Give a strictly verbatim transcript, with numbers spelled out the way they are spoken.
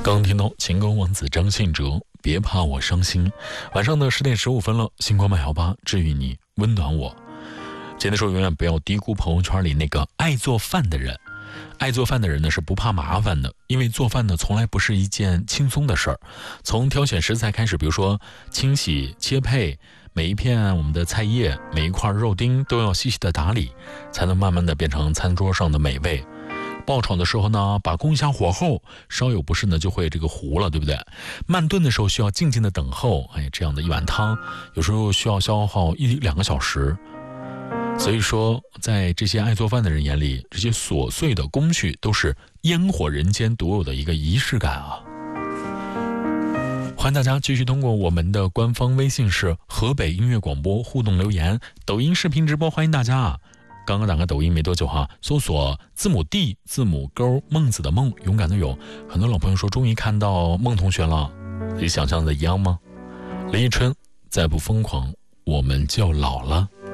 刚听到情歌王子张信哲，别怕我伤心。晚上的十点十五分了，星光慢摇吧，治愈你，温暖我。今天的时候永远不要低估朋友圈里那个爱做饭的人。爱做饭的人呢是不怕麻烦的，因为做饭呢从来不是一件轻松的事儿。从挑选食材开始，比如说清洗、切配，每一片我们的菜叶，每一块肉丁都要细细的打理，才能慢慢的变成餐桌上的美味。爆炒的时候呢，把控一下火候，稍有不慎呢就会这个糊了，对不对？慢炖的时候需要静静的等候，哎，这样的一碗汤有时候需要消耗一两个小时。所以说，在这些爱做饭的人眼里，这些琐碎的工序都是烟火人间独有的一个仪式感啊！欢迎大家继续通过我们的官方微信是河北音乐广播互动留言，抖音视频直播，欢迎大家啊！刚刚打开抖音没多久哈，搜索字母 D 字母勾孟子的孟，勇敢的勇。很多老朋友说终于看到孟同学了，与想象的一样吗？林奕春，再不疯狂我们就老了。